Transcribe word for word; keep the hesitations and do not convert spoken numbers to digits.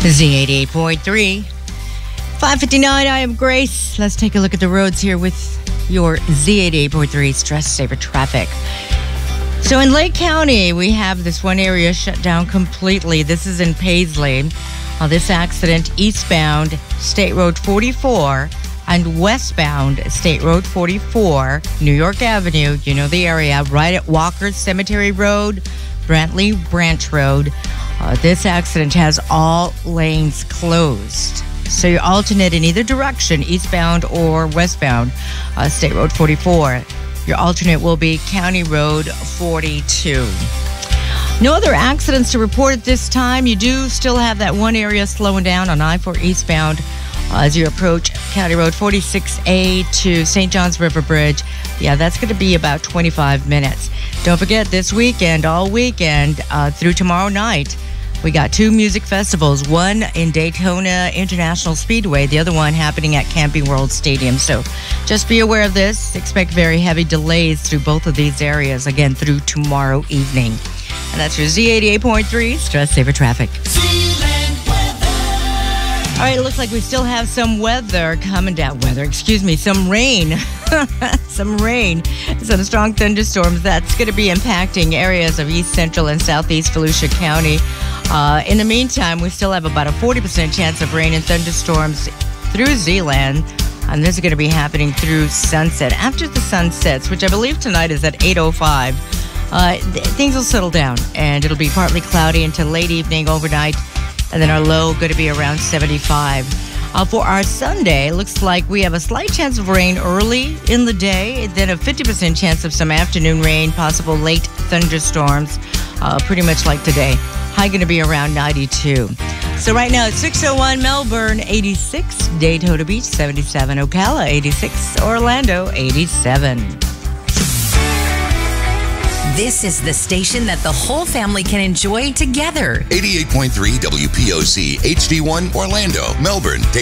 Z eighty-eight point three. five fifty-nine, I am Grace. Let's take a look at the roads here with your Z eighty-eight point three Stress Saver Traffic. So in Lake County, we have this one area shut down completely. This is in Paisley. Uh, this accident, eastbound State Road forty-four and westbound State Road forty-four, New York Avenue. You know the area, right at Walker's Cemetery Road, Brantley Branch Road. Uh, this accident has all lanes closed. So you alternate in either direction, eastbound or westbound, uh, State Road forty-four. Your alternate will be County Road forty-two. No other accidents to report at this time. You do still have that one area slowing down on I four eastbound uh, as you approach County Road forty-six A to Saint John's River Bridge. Yeah, that's going to be about twenty-five minutes. Don't forget, this weekend, all weekend, uh, through tomorrow night, we got two music festivals, one in Daytona International Speedway, the other one happening at Camping World Stadium. So just be aware of this. Expect very heavy delays through both of these areas, again, through tomorrow evening. And that's your Z eighty-eight point three Stress Saver Traffic. All right, it looks like we still have some weather coming down. Weather, excuse me, some rain. some rain. Some strong thunderstorms. That's going to be impacting areas of east central and southeast Volusia County. Uh, in the meantime, we still have about a forty percent chance of rain and thunderstorms through Zeeland. And this is going to be happening through sunset. After the sun sets, which I believe tonight is at eight oh five, uh, th- things will settle down. And it'll be partly cloudy until late evening, overnight. And then our low going to be around seventy-five. Uh, for our Sunday, looks like we have a slight chance of rain early in the day, then a fifty percent chance of some afternoon rain, possible late thunderstorms, uh, pretty much like today. High going to be around ninety-two. So right now it's six oh one, Melbourne eighty-six, Daytona Beach seventy-seven, Ocala eighty-six, Orlando eighty-seven. This is the station that the whole family can enjoy together. eighty-eight point three W P O C, H D one, Orlando, Melbourne,